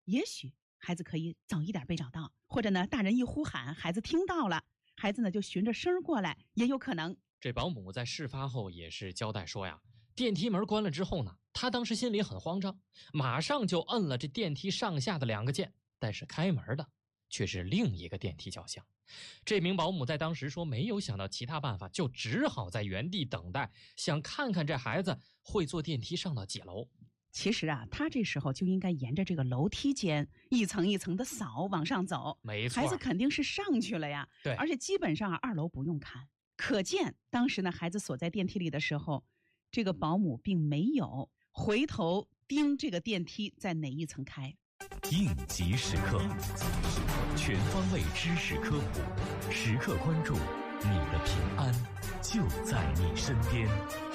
也许孩子可以早一点被找到，或者呢，大人一呼喊，孩子听到了，孩子呢就循着声过来，也有可能。 这保姆在事发后也是交代说呀，电梯门关了之后呢，他当时心里很慌张，马上就摁了这电梯上下的2个键，但是开门的却是另一个电梯轿厢。这名保姆在当时说没有想到其他办法，就只好在原地等待，想看看这孩子会坐电梯上到几楼。 其实啊，他这时候就应该沿着这个楼梯间一层一层的扫往上走。 没错， 孩子肯定是上去了呀。 对， 而且基本上2楼不用看。可见当时呢，孩子锁在电梯里的时候，这个保姆并没有回头盯这个电梯在哪一层开。 应急时刻，全方位知识科普，时刻关注你的平安就在你身边。